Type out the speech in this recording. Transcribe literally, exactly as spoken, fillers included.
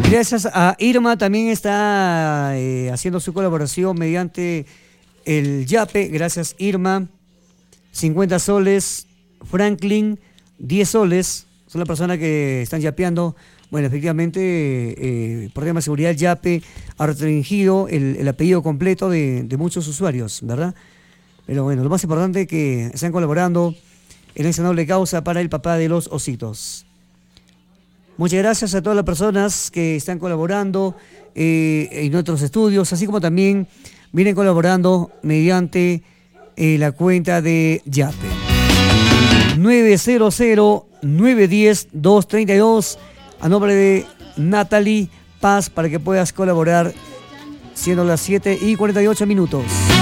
Gracias a Irma, también está eh, haciendo su colaboración mediante el Yape. Gracias, Irma. cincuenta soles. Franklin, diez soles. Son las personas que están yapeando. Bueno, efectivamente, eh, por tema de seguridad, el Yape ha restringido el, el apellido completo de, de muchos usuarios, ¿verdad? Pero bueno, lo más importante es que están colaborando en esa noble causa para el papá de los ositos. Muchas gracias a todas las personas que están colaborando eh, en nuestros estudios, así como también vienen colaborando mediante eh, la cuenta de Yape. nueve cero cero, nueve uno cero, dos tres dos a nombre de Natalie Paz para que puedas colaborar siendo las siete y cuarenta y ocho minutos.